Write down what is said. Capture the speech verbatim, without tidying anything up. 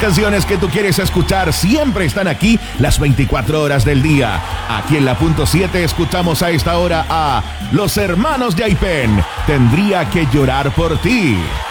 canciones que tú quieres escuchar siempre están aquí las veinticuatro horas del día. Aquí en la punto siete escuchamos a esta hora a Los Hermanos de Aipén. Tendría que llorar por ti.